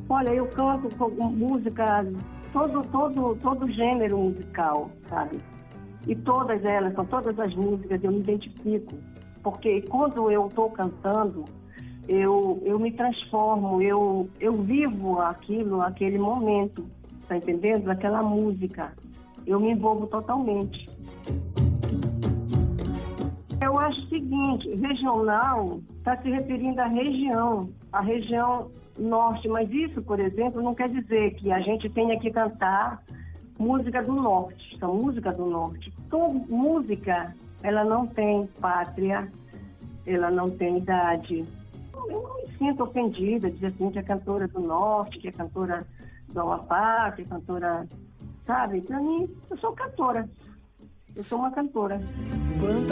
Olha, eu canto com música, todo gênero musical, sabe? E todas elas, são todas as músicas, eu me identifico. Porque quando eu estou cantando, eu me transformo, eu vivo aquele momento, tá entendendo? Aquela música. Eu me envolvo totalmente. Eu acho o seguinte, regional está se referindo à região norte, mas isso, por exemplo, não quer dizer que a gente tenha que cantar música do norte, então música do norte. Toda música, ela não tem pátria, ela não tem idade. Eu não me sinto ofendida, dizer assim, que é cantora do norte, que é cantora do Amapá, que é cantora, sabe? Para mim, eu sou cantora. Eu sou uma cantora.